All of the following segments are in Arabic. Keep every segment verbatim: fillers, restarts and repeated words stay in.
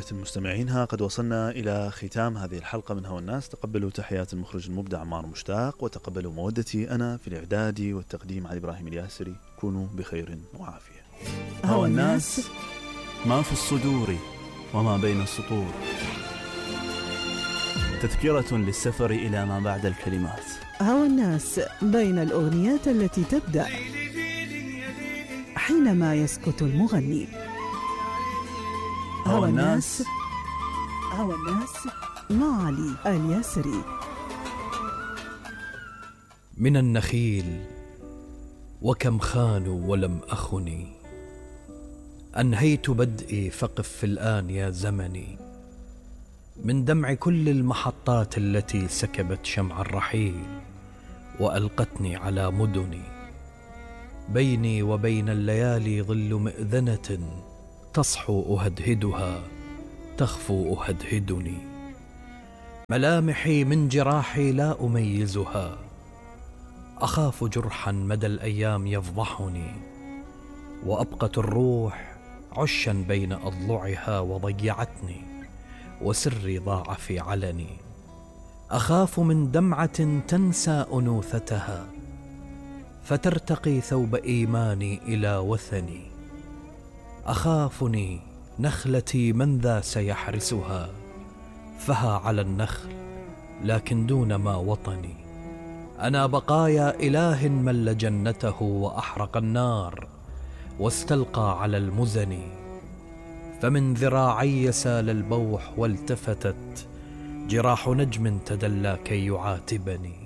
أحبة المستمعين، ها قد وصلنا إلى ختام هذه الحلقة من هوا الناس. تقبلوا تحيات المخرج المبدع عمار مشتاق، وتقبلوا مودتي أنا في الإعداد والتقديم علي إبراهيم الياسري. كونوا بخير وعافية. هوا الناس، ما في الصدور وما بين السطور، تذكرة للسفر إلى ما بعد الكلمات. هوا الناس بين الأغنيات التي تبدأ حينما يسكت المغني. هوا الناس، هوا الناس مع علي الياسري. من النخيل وكم خانوا ولم أخني، أنهيت بدئي فقف الآن يا زمني. من دمع كل المحطات التي سكبت شمع الرحيل وألقتني على مدني. بيني وبين الليالي ظل مئذنة، تصحو أهدهدها تخفو أهدهدني. ملامحي من جراحي لا أميزها، أخاف جرحا مدى الأيام يفضحني. وأبقت الروح عشا بين أضلعها وضيعتني، وسري ضاع في علني. أخاف من دمعة تنسى أنوثتها، فترتقي ثوب إيماني إلى وثني. أخافني نخلتي من ذا سيحرسها، فها على النخل لكن دون ما وطني. أنا بقايا إله مل جنته وأحرق النار واستلقى على المزن. فمن ذراعي سال البوح والتفتت جراح نجم تدلى كي يعاتبني.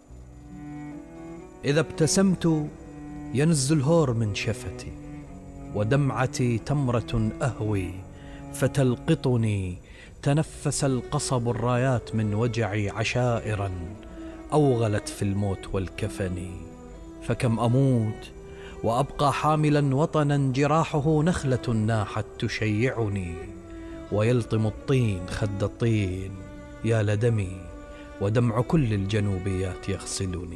إذا ابتسمت ينز الهور من شفتي، ودمعتي تمرة أهوي فتلقطني. تنفس القصب الرايات من وجعي عشائرا أوغلت في الموت والكفن. فكم أموت وأبقى حاملا وطنا، جراحه نخلة ناحت تشيعني. ويلطم الطين خد الطين يا لدمي، ودمع كل الجنوبيات يغسلني.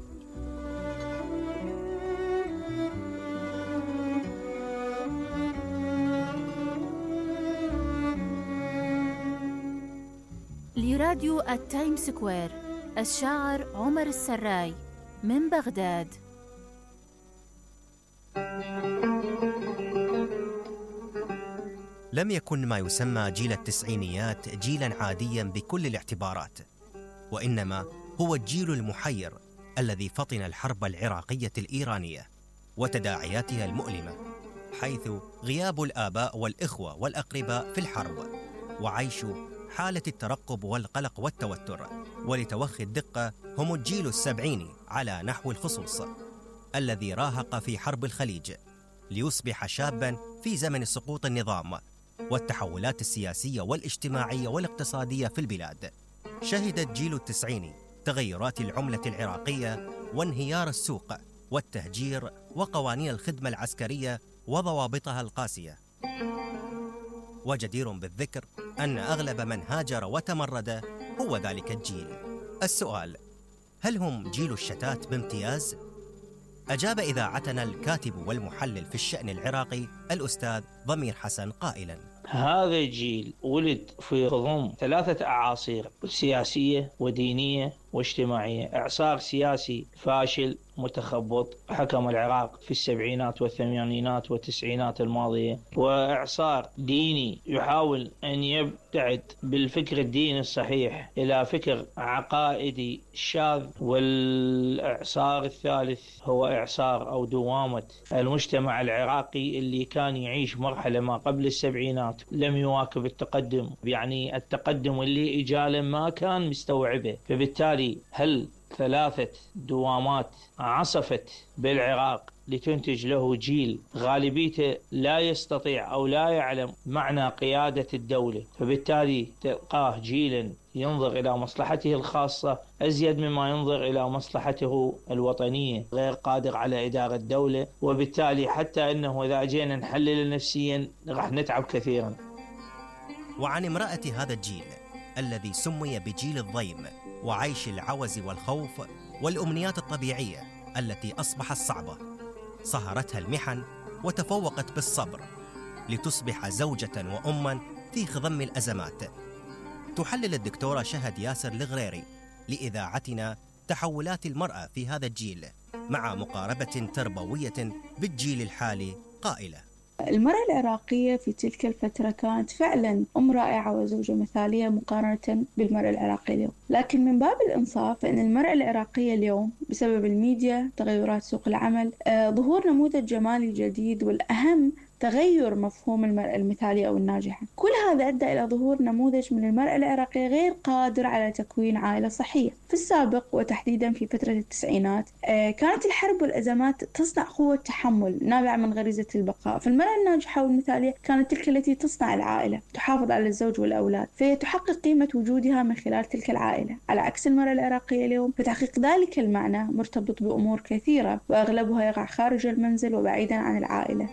لراديو التايم سكوير، الشاعر عمر السراي من بغداد. لم يكن ما يسمى جيل التسعينيات جيلا عاديا بكل الاعتبارات، وإنما هو الجيل المحير الذي فطن الحرب العراقية الإيرانية وتداعياتها المؤلمة، حيث غياب الآباء والإخوة والأقرباء في الحرب، وعيش حالة الترقب والقلق والتوتر. ولتوخي الدقة، هم الجيل السبعيني على نحو الخصوص، الذي راهق في حرب الخليج ليصبح شابا في زمن سقوط النظام والتحولات السياسية والاجتماعية والاقتصادية في البلاد. شهد الجيل التسعيني تغيرات العملة العراقية وانهيار السوق والتهجير وقوانين الخدمة العسكرية وضوابطها القاسية. وجدير بالذكر أن أغلب من هاجر وتمرد هو ذلك الجيل. السؤال: هل هم جيل الشتات بامتياز؟ أجاب إذاعتنا الكاتب والمحلل في الشأن العراقي الأستاذ ضمير حسن قائلا: هذا الجيل ولد في غضم ثلاثة أعاصير سياسية ودينية واجتماعية. إعصار سياسي فاشل متخبط حكم العراق في السبعينات والثمانينات والتسعينات الماضية، وإعصار ديني يحاول أن يبتعد بالفكر الديني الصحيح إلى فكر عقائدي شاذ. والإعصار الثالث هو إعصار أو دوامة المجتمع العراقي اللي كان يعيش مرحلة ما قبل السبعينات لم يواكب التقدم، يعني التقدم اللي إجاله ما كان مستوعبه. فبالتالي هل ثلاثة دوامات عصفت بالعراق لتنتج له جيل غالبيته لا يستطيع أو لا يعلم معنى قيادة الدولة، فبالتالي تلقاه جيلا ينظر إلى مصلحته الخاصة أزيد مما ينظر إلى مصلحته الوطنية، غير قادر على إدارة الدولة. وبالتالي حتى أنه إذا جينا نحلل نفسيا راح نتعب كثيرا. وعن امرأة هذا الجيل الذي سمي بجيل الضيم وعيش العوز والخوف والأمنيات الطبيعية التي أصبحت صعبة، صهرتها المحن وتفوقت بالصبر لتصبح زوجة وأما في خضم الأزمات. تحلل الدكتورة شهد ياسر الغريري لإذاعتنا تحولات المرأة في هذا الجيل مع مقاربة تربوية بالجيل الحالي قائلة: المرأة العراقية في تلك الفترة كانت فعلا أم رائعة وزوجة مثالية مقارنة بالمرأة العراقية اليوم، لكن من باب الإنصاف فإن المرأة العراقية اليوم بسبب الميديا، تغيرات سوق العمل، آه، ظهور نموذج جمالي جديد، والأهم تغير مفهوم المرأة المثالية أو الناجحة، كل هذا أدى إلى ظهور نموذج من المرأة العراقية غير قادر على تكوين عائلة صحية. في السابق وتحديدا في فترة التسعينات كانت الحرب والأزمات تصنع قوة تحمل نابعة من غريزة البقاء، فالمرأة الناجحة والمثالية كانت تلك التي تصنع العائلة، تحافظ على الزوج والأولاد، فتحقق قيمة وجودها من خلال تلك العائلة، على عكس المرأة العراقية اليوم فتحقيق ذلك المعنى مرتبط بأمور كثيرة وأغلبها يقع خارج المنزل وبعيدا عن العائلة.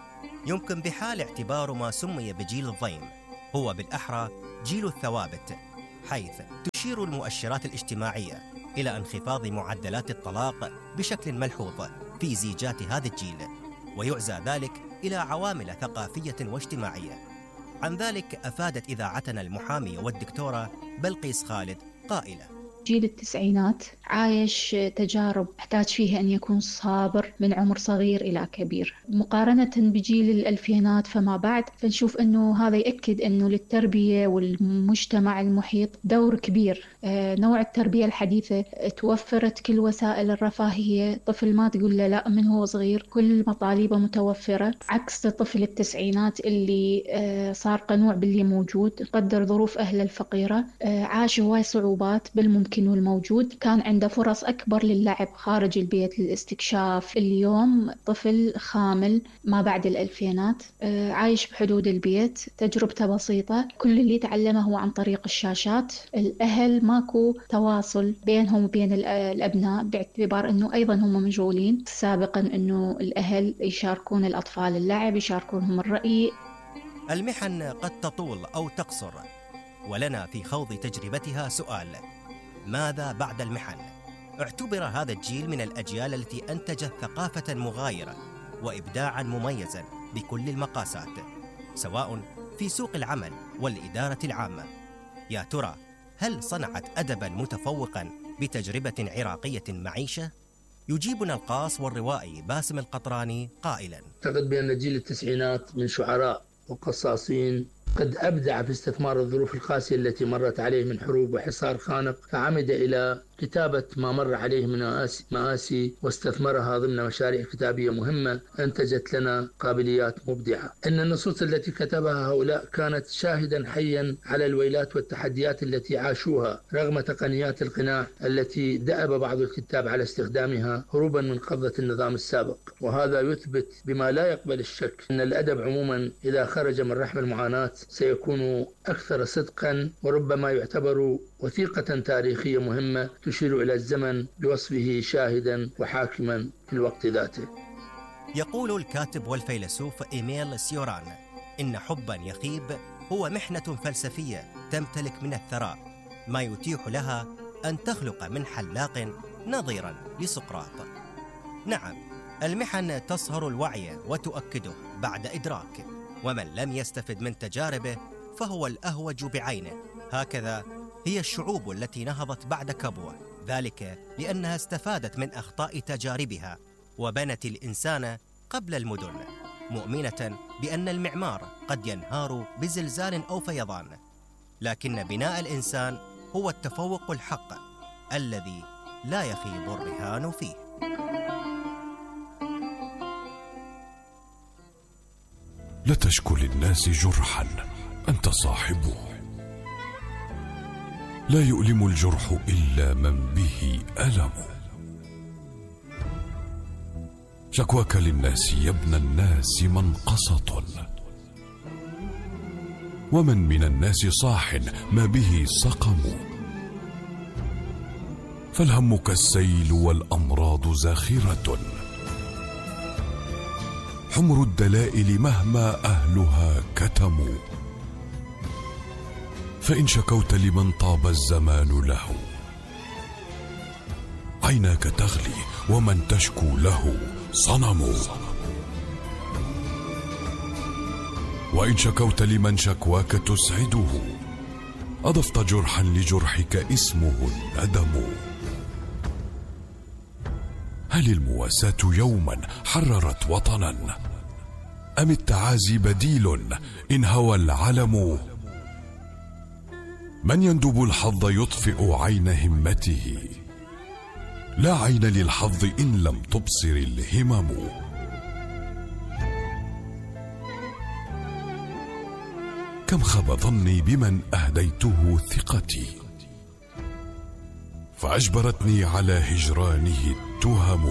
يمكن بحال اعتبار ما سمي بجيل الضيم هو بالأحرى جيل الثوابت، حيث تشير المؤشرات الاجتماعية إلى انخفاض معدلات الطلاق بشكل ملحوظ في زيجات هذا الجيل، ويعزى ذلك إلى عوامل ثقافية واجتماعية. عن ذلك أفادت إذاعتنا المحامية والدكتورة بلقيس خالد قائلة: جيل التسعينات عايش تجارب احتاج فيها أن يكون صابر من عمر صغير إلى كبير، مقارنة بجيل الألفينات فما بعد، فنشوف أنه هذا يأكد أنه للتربية والمجتمع المحيط دور كبير. آه نوع التربية الحديثة توفرت كل وسائل الرفاهية، طفل ما تقول له لا من هو صغير، كل مطالبه متوفرة، عكس طفل التسعينات اللي آه صار قنوع باللي موجود، قدر ظروف أهله الفقيرة، آه عاش هواي صعوبات بالممكن والموجود، كان عنده فرص أكبر للعب خارج البيت للاستكشاف. اليوم طفل خامل ما بعد الألفينات عايش بحدود البيت، تجربته بسيطة، كل اللي تعلمه هو عن طريق الشاشات. الأهل ماكو تواصل بينهم وبين الأبناء باعتبار أنه أيضا هم مشغولين. سابقا أنه الأهل يشاركون الأطفال اللعب، يشاركونهم الرأي. المحن قد تطول أو تقصر، ولنا في خوض تجربتها سؤال: ماذا بعد المحن؟ اعتبر هذا الجيل من الأجيال التي أنتجت ثقافة مغايرة وإبداعا مميزا بكل المقاسات، سواء في سوق العمل والإدارة العامة. يا ترى هل صنعت أدبا متفوقا بتجربة عراقية معيشة؟ يجيبنا القاص والروائي باسم القطراني قائلا: أعتقد بأن جيل التسعينات من شعراء وقصاصين قد أبدع في استثمار الظروف القاسية التي مرت عليه من حروب وحصار خانق، فعمد إلى كتابة ما مر عليه من مآسي واستثمرها ضمن مشاريع كتابية مهمة أنتجت لنا قابليات مبدعة. إن النصوص التي كتبها هؤلاء كانت شاهدا حيا على الويلات والتحديات التي عاشوها رغم تقنيات القناع التي دأب بعض الكتاب على استخدامها هروبا من قبضة النظام السابق. وهذا يثبت بما لا يقبل الشك أن الأدب عموما إذا خرج من رحم المعاناة سيكون أكثر صدقا، وربما يعتبر وثيقة تاريخية مهمة تشير إلى الزمن بوصفه شاهدا وحاكما في الوقت ذاته. يقول الكاتب والفيلسوف إيميل سيوران إن حبا يخيب هو محنة فلسفية تمتلك من الثراء ما يتيح لها أن تخلق من حلاق نظيرا لسقراط. نعم، المحن تصهر الوعي وتؤكده بعد إدراك، ومن لم يستفد من تجاربه فهو الأهوج بعينه. هكذا هي الشعوب التي نهضت بعد كبوة، ذلك لأنها استفادت من أخطاء تجاربها وبنت الإنسان قبل المدن، مؤمنة بأن المعمار قد ينهار بزلزال أو فيضان، لكن بناء الإنسان هو التفوق الحق الذي لا يخيب الرهان فيه. لا تشكو للناس جرحا أنت صاحبه، لا يؤلم الجرح إلا من به ألم. شكواك للناس يا ابن الناس منقصة، ومن من الناس صاح ما به سقم. فالهم كالسيل والأمراض زاخرة، حمر الدلائل مهما أهلها كتموا. فإن شكوت لمن طاب الزمان له، عيناك تغلي ومن تشكو له صنم. وإن شكوت لمن شكواك تسعده، أضفت جرحا لجرحك اسمه الندم. هل المواساة يوما حررت وطنا، أم التعازي بديل إن هوى العلم؟ من يندب الحظ يطفئ عين همته، لا عين للحظ إن لم تبصر الهمم. كم خاب ظني بمن أهديته ثقتي، فأجبرتني على هجرانه التهم.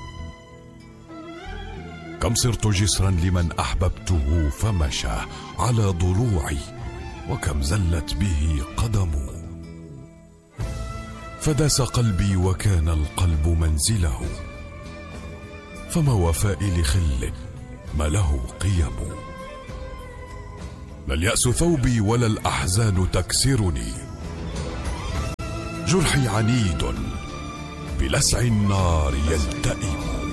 كم صرت جسرا لمن أحببته فمشى على ضلوعي، وكم زلت به قدم. فداس قلبي وكان القلب منزله، فما وفائي لخل ما له قيم. لا اليأس ثوبي ولا الأحزان تكسرني، جرحي عنيد بلسع النار يلتئم.